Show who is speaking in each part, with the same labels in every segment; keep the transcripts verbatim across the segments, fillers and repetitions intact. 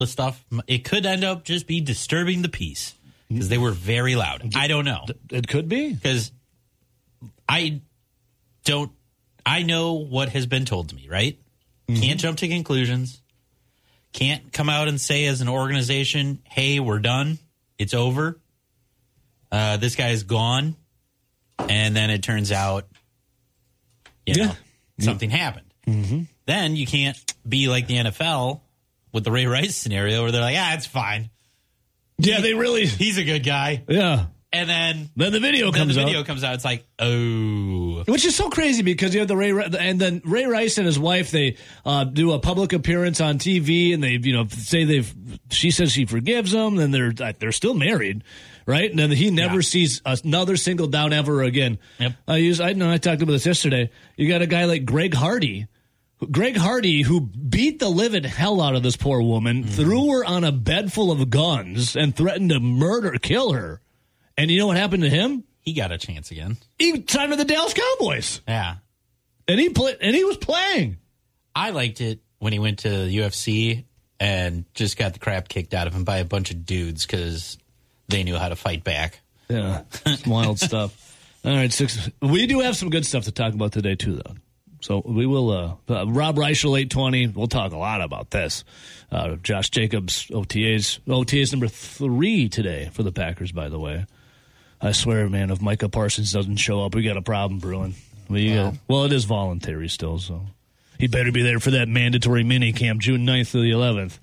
Speaker 1: the stuff, it could end up just be disturbing the peace because they were very loud. I don't know.
Speaker 2: It could be.
Speaker 1: Because I don't, I know what has been told to me, right? Mm-hmm. Can't jump to conclusions. Can't come out and say as an organization, hey, we're done. It's over. Uh, this guy's gone. And then it turns out, you know, yeah. something happened.
Speaker 2: Mm-hmm.
Speaker 1: Then you can't be like the N F L with the Ray Rice scenario where they're like, ah, it's fine.
Speaker 2: Yeah,
Speaker 1: he,
Speaker 2: they really...
Speaker 1: He's a good guy.
Speaker 2: Yeah.
Speaker 1: And then...
Speaker 2: Then the video
Speaker 1: then
Speaker 2: comes
Speaker 1: the
Speaker 2: out.
Speaker 1: video comes out. It's like, oh...
Speaker 2: Which is so crazy because you have the Ray... And then Ray Rice and his wife, they uh, do a public appearance on T V and they, you know, say they've... She says she forgives him and they're they're still married, right? And then he never yeah. sees another single down ever again.
Speaker 1: Yep.
Speaker 2: I use. I know I talked about this yesterday. You got a guy like Greg Hardy... Greg Hardy, who beat the living hell out of this poor woman, mm-hmm. threw her on a bed full of guns, and threatened to murder, kill her. And you know what happened to him?
Speaker 1: He got a chance again.
Speaker 2: He signed with the Dallas Cowboys.
Speaker 1: Yeah,
Speaker 2: and he played, and he was playing.
Speaker 1: I liked it when he went to the U F C and just got the crap kicked out of him by a bunch of dudes because they knew how to fight back.
Speaker 2: Yeah, wild stuff. All right, six. We do have some good stuff to talk about today too, though. So we will, uh, uh, Rob Reichel, eight twenty. We'll talk a lot about this. Uh, Josh Jacobs, O T As. O T As number three today for the Packers, by the way. I swear, man, if Micah Parsons doesn't show up, we got a problem brewing. We, wow. uh, well, it is voluntary still, so he better be there for that mandatory mini camp June ninth through the eleventh.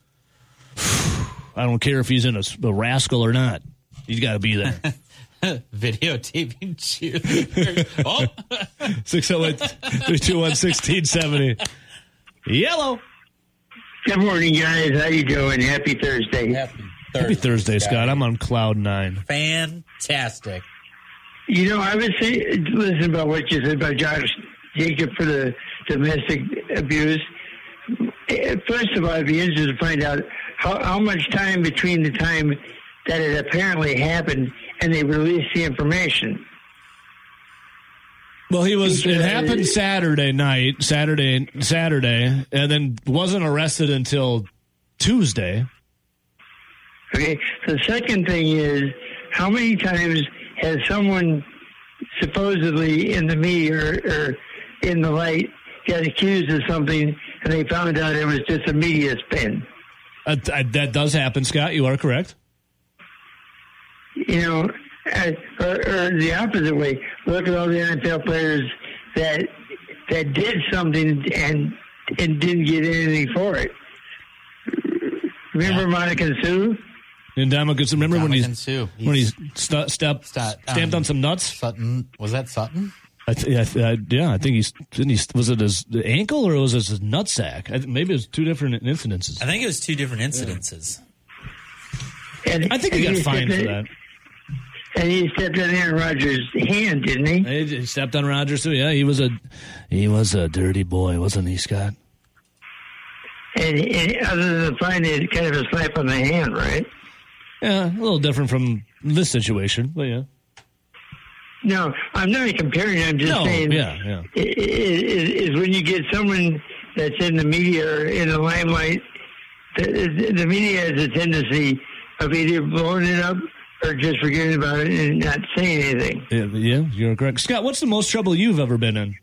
Speaker 2: I don't care if he's in a, a rascal or not. He's got to be there.
Speaker 1: Videotaping cheerleaders. Oh,
Speaker 2: six oh eight, three two one, one six seven oh. Yellow.
Speaker 3: Good morning, guys. How you doing? Happy Thursday.
Speaker 1: Happy Thursday,
Speaker 2: Happy Thursday, Scott. Scott. I'm on cloud nine.
Speaker 1: Fantastic.
Speaker 3: You know, I was saying, listen about what you said about Josh Jacob for the domestic abuse. First of all, I'd be interested to find out how, how much time between the time that it apparently happened and they released the information.
Speaker 2: Well, he was. It happened Saturday night, Saturday, Saturday, and then wasn't arrested until Tuesday.
Speaker 3: Okay. The second thing is, how many times has someone supposedly in the media or, or in the light got accused of something and they found out it was just a media spin?
Speaker 2: Uh, that does happen, Scott. You are correct.
Speaker 3: You know, or, or the opposite way. Look at all the N F L players that that did something and and didn't get anything for it. Remember yeah. Monica Sue?
Speaker 2: And Dominic, remember when he
Speaker 1: Sue.
Speaker 2: when he st- stepped
Speaker 1: St-
Speaker 2: stamped
Speaker 1: um,
Speaker 2: on some nuts?
Speaker 1: Sutton, was that Sutton?
Speaker 2: I th- I th- I, yeah, I think he's didn't he, was it his ankle or was it his nutsack? I th- maybe it was two different incidences.
Speaker 1: I think it was two different incidences.
Speaker 3: Yeah. And,
Speaker 2: I think he got fined for that.
Speaker 3: And he stepped on Aaron Rodgers' hand, didn't he?
Speaker 2: He stepped on Rodgers too. Yeah, he was a he was a dirty boy, wasn't he, Scott?
Speaker 3: And, and other than fine, it's kind of a slap on the hand, right?
Speaker 2: Yeah, a little different from this situation, but yeah.
Speaker 3: No, I'm not comparing. I'm just
Speaker 2: no,
Speaker 3: saying.
Speaker 2: Yeah, yeah.
Speaker 3: Is, is when you get someone that's in the media or in the limelight, the, the media has a tendency of either blowing it up or just forgetting about it and not saying anything.
Speaker 2: Yeah, yeah, you're correct. Scott, what's the most trouble you've ever been in?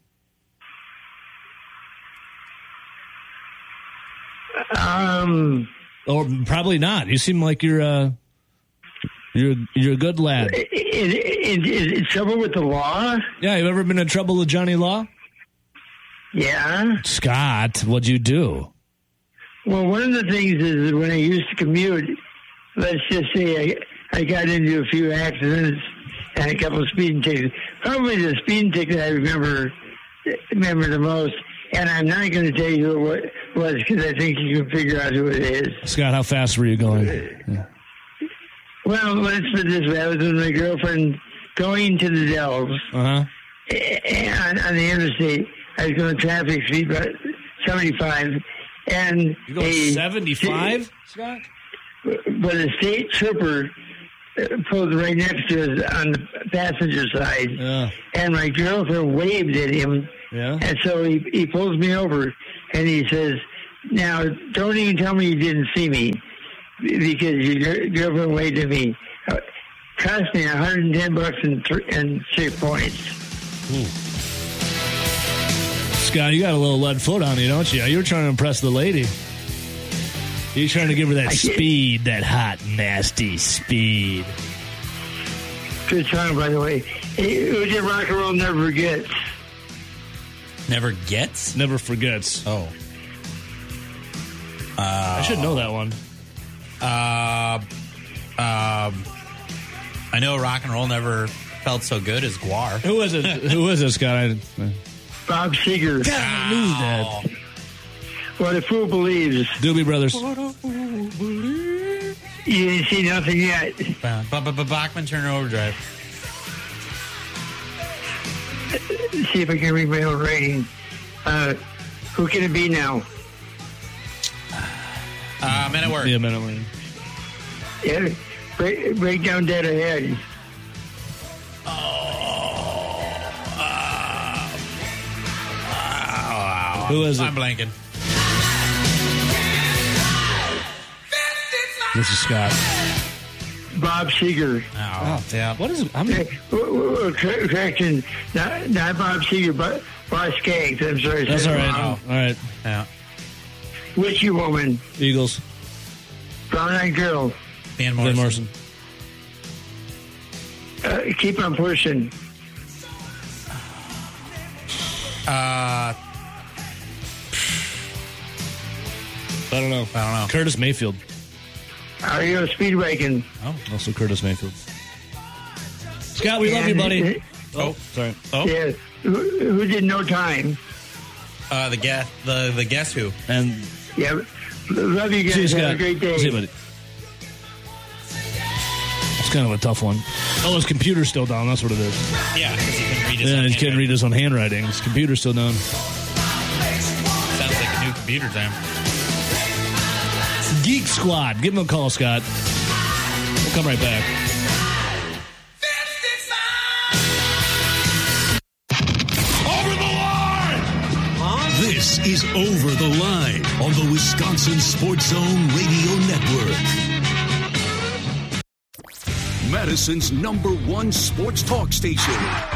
Speaker 3: Um,
Speaker 2: or probably not. You seem like you're uh, you're you're a good lad.
Speaker 3: Is it trouble with the law?
Speaker 2: Yeah, you ever been in trouble with Johnny Law?
Speaker 3: Yeah.
Speaker 2: Scott, what'd you do?
Speaker 3: Well, one of the things is when I used to commute, let's just say I, I got into a few accidents and a couple of speeding tickets. Probably the speeding ticket I remember remember the most. And I'm not going to tell you who it was because I think you can figure out who it is.
Speaker 2: Scott, how fast were you going? Yeah.
Speaker 3: Well, let's put it this way. I was with my girlfriend going to the Dells.
Speaker 2: Uh-huh.
Speaker 3: And on the interstate. I was going traffic speed about seventy-five. And
Speaker 2: You're going seventy-five, Scott?
Speaker 3: But a state trooper pulled right next to us on the passenger side.
Speaker 2: Yeah.
Speaker 3: And my girlfriend waved at him.
Speaker 2: Yeah.
Speaker 3: And so he, he pulls me over and he says, Now, don't even tell me you didn't see me because your girlfriend waved at me. Uh, cost me one hundred ten bucks and, th- and six points.
Speaker 2: Ooh. Scott, you got a little lead foot on you, don't you? You're trying to impress the lady. You're trying to give her that speed, that hot, nasty speed.
Speaker 3: Good song, by the way. It was in Rock and Roll Never Forgets.
Speaker 1: Never gets?
Speaker 2: Never forgets.
Speaker 1: Oh. Uh,
Speaker 2: I should know that one.
Speaker 1: Uh, um, I know Rock and Roll Never felt so good as Guar.
Speaker 2: Who is it? Who is it, Scott? I,
Speaker 3: Bob Seger.
Speaker 2: God, I knew that.
Speaker 3: What a Fool Believes.
Speaker 2: Doobie Brothers.
Speaker 3: You didn't see nothing yet.
Speaker 1: Bachman Turner Overdrive.
Speaker 3: See if I can read my own rating. Uh, who can it be now?
Speaker 1: Uh, Men at Work.
Speaker 2: Yeah, Men at Work.
Speaker 3: Yeah, break, break down Dead Ahead.
Speaker 1: Oh. Uh, uh,
Speaker 2: Who is it?
Speaker 1: I'm blanking.
Speaker 2: This is Scott.
Speaker 3: Bob Seger.
Speaker 1: Oh,
Speaker 2: Oh,
Speaker 1: yeah.
Speaker 2: What is it? I'm,
Speaker 3: Hey, w- w- correction, not, not Bob Seger, but Boss Skaggs. I'm sorry.
Speaker 2: That's all right.
Speaker 3: Wrong.
Speaker 2: All right.
Speaker 1: Yeah.
Speaker 3: Witchy Woman.
Speaker 2: Eagles.
Speaker 3: Brown Eyed Girl.
Speaker 1: Van
Speaker 2: Van
Speaker 1: Morrison.
Speaker 2: Morrison.
Speaker 3: Uh, keep on pushing.
Speaker 1: Uh,
Speaker 2: I don't know.
Speaker 1: I don't know.
Speaker 2: Curtis Mayfield.
Speaker 3: R E O Speedwagon.
Speaker 2: Oh, also Curtis Mayfield. Scott, we love you, buddy. Oh, sorry.
Speaker 1: Oh,
Speaker 3: Yeah. Who, who did No Time?
Speaker 1: uh, the guess, the the Guess Who.
Speaker 2: And
Speaker 3: Yeah. Love you
Speaker 2: see you,
Speaker 3: guys. Have
Speaker 2: Scott.
Speaker 3: a great day.
Speaker 2: See you, buddy. It's kind of a tough one. Oh, his computer's still down. That's what it is.
Speaker 1: Yeah, because he couldn't read his
Speaker 2: Yeah,
Speaker 1: own
Speaker 2: he can't
Speaker 1: handwriting.
Speaker 2: read his own handwriting. His computer's still down.
Speaker 1: Sounds like a new computer time.
Speaker 2: Geek Squad. Give him a call, Scott. We'll come right back.
Speaker 4: Over the line! This is Over the Line on the Wisconsin Sports Zone Radio Network. Madison's number one sports talk station.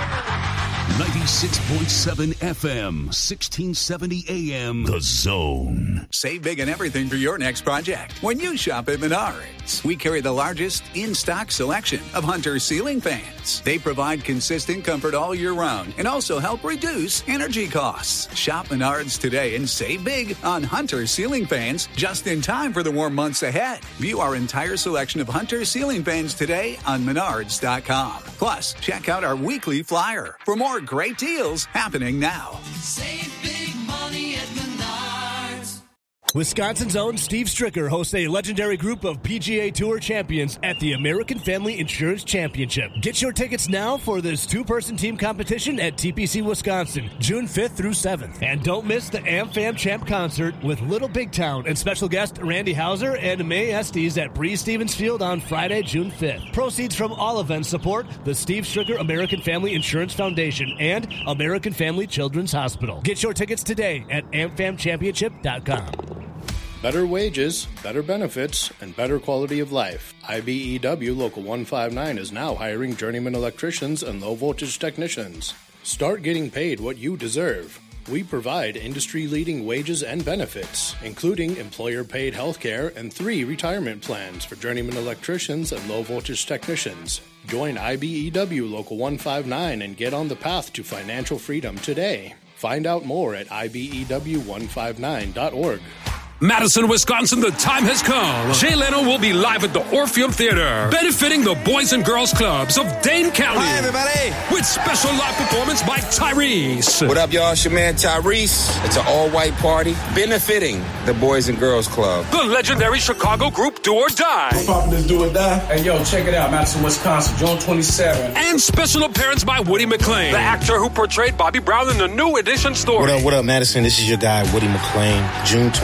Speaker 4: ninety-six point seven F M, sixteen seventy A M, The Zone.
Speaker 5: Save big on everything for your next project when you shop at Menards. We carry the largest in-stock selection of Hunter ceiling fans. They provide consistent comfort all year round and also help reduce energy costs. Shop Menards today and save big on Hunter ceiling fans just in time for the warm months ahead. View our entire selection of Hunter ceiling fans today on menards dot com. Plus, check out our weekly flyer for more great deals happening now.
Speaker 6: Save big money at Menards.
Speaker 7: Wisconsin's own Steve Stricker hosts a legendary group of P G A Tour champions at the American Family Insurance Championship. Get your tickets now for this two-person team competition at T P C Wisconsin, June fifth through seventh. And don't miss the AmFam Champ concert with Little Big Town and special guest Randy Hauser and May Estes at Breeze Stevens Field on Friday, June fifth. Proceeds from all events support the Steve Stricker American Family Insurance Foundation and American Family Children's Hospital. Get your tickets today at am fam championship dot com.
Speaker 8: Better wages, better benefits, and better quality of life. I B E W Local one fifty-nine is now hiring journeyman electricians and low-voltage technicians. Start getting paid what you deserve. We provide industry-leading wages and benefits, including employer-paid health care and three retirement plans for journeyman electricians and low-voltage technicians. Join I B E W Local one fifty-nine and get on the path to financial freedom today. Find out more at I B E W one fifty-nine dot org.
Speaker 9: Madison, Wisconsin, the time has come. Jay Leno will be live at the Orpheum Theater, benefiting the Boys and Girls Clubs of Dane County.
Speaker 10: Hi, everybody.
Speaker 9: With special live performance by Tyrese.
Speaker 10: What up, y'all? It's your man, Tyrese. It's an all-white party benefiting the Boys and Girls Club.
Speaker 9: The legendary Chicago group Do or Die.
Speaker 11: What's poppin' this Do or Die? Hey, yo, check it out. Madison, Wisconsin, June twenty-seventh.
Speaker 9: And special appearance by Woody McClain, the actor who portrayed Bobby Brown in the New Edition story.
Speaker 12: What up, what up, Madison? This is your guy, Woody McClain, June twenty-seventh.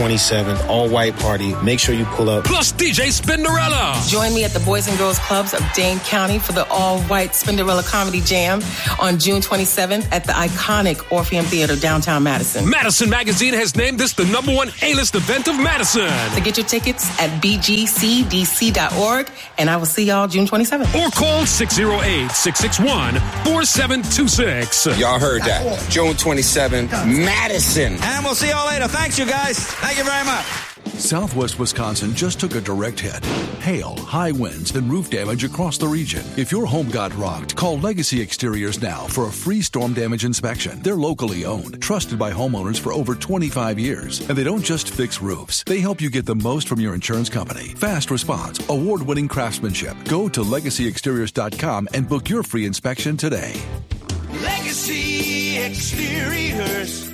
Speaker 12: twenty-seventh, all-white party. Make sure you pull up.
Speaker 9: Plus D J Spinderella.
Speaker 13: Join me at the Boys and Girls Clubs of Dane County for the all-white Spinderella Comedy Jam on June twenty-seventh at the iconic Orpheum Theater, downtown Madison.
Speaker 9: Madison Magazine has named this the number one A-list event of Madison.
Speaker 13: So get your tickets at b g c d c dot org, and I will see y'all June twenty-seventh.
Speaker 9: Or call six oh eight, six six one, four seven two six.
Speaker 10: Y'all heard that. June twenty-seventh, Madison.
Speaker 14: And we'll see y'all later. Thanks, you guys. Thank you very much.
Speaker 15: Southwest Wisconsin just took a direct hit. Hail, high winds, and roof damage across the region. If your home got rocked, call Legacy Exteriors now for a free storm damage inspection. They're locally owned, trusted by homeowners for over twenty-five years. And they don't just fix roofs. They help you get the most from your insurance company. Fast response, award-winning craftsmanship. Go to legacy exteriors dot com and book your free inspection today.
Speaker 6: Legacy Exteriors.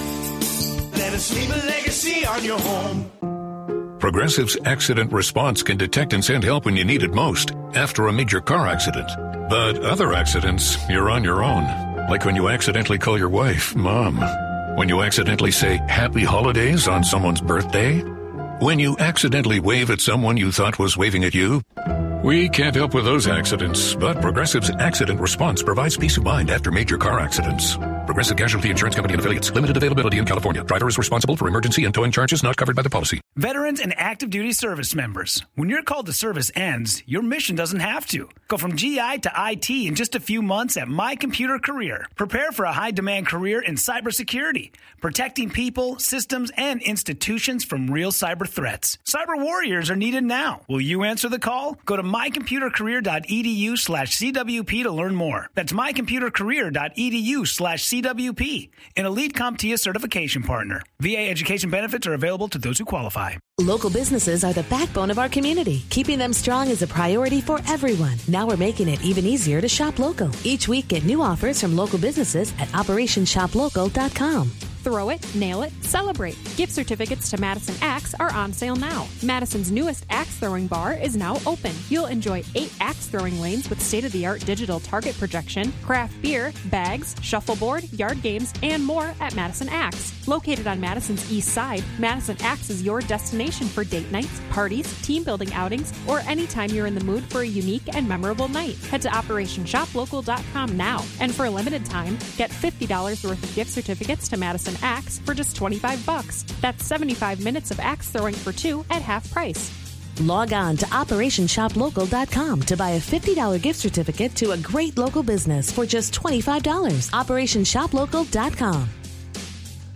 Speaker 6: Let us leave a legacy on your home.
Speaker 16: Progressive's accident response can detect and send help when you need it most, after a major car accident. But other accidents, you're on your own. Like when you accidentally call your wife Mom. When you accidentally say Happy Holidays on someone's birthday. When you accidentally wave at someone you thought was waving at you. We can't help with those accidents, but Progressive's accident response provides peace of mind after major car accidents. Progressive Casualty Insurance Company and Affiliates. Limited availability in California. Driver is responsible for emergency and towing charges not covered by the policy.
Speaker 17: Veterans and active duty service members. When your call to service ends, your mission doesn't have to. Go from G I to I T in just a few months at My Computer Career. Prepare for a high-demand career in cybersecurity, protecting people, systems, and institutions from real cyber threats. Cyber warriors are needed now. Will you answer the call? Go to my computer career dot e d u slash c w p to learn more. That's my computer career dot e d u slash c w p, an Elite CompTIA certification partner. V A education benefits are available to those who qualify.
Speaker 18: Local businesses are the backbone of our community. Keeping them strong is a priority for everyone. Now we're making it even easier to shop local. Each week, get new offers from local businesses at operation shop local dot com.
Speaker 19: Throw it, nail it, celebrate. Gift certificates to Madison Axe are on sale now. Madison's newest axe throwing bar is now open. You'll enjoy eight axe throwing lanes with state-of-the-art digital target projection, craft beer, bags, shuffleboard, yard games, and more at Madison Axe. Located on Madison's east side, Madison Axe is your destination for date nights, parties, team building outings, or anytime you're in the mood for a unique and memorable night. Head to operation shop local dot com now, and for a limited time, get fifty dollars worth of gift certificates to Madison Axe for just twenty-five bucks. That's seventy-five minutes of axe throwing for two at half price.
Speaker 18: Log on to operation shop local dot com to buy a fifty dollars gift certificate to a great local business for just twenty-five dollars. operation shop local dot com.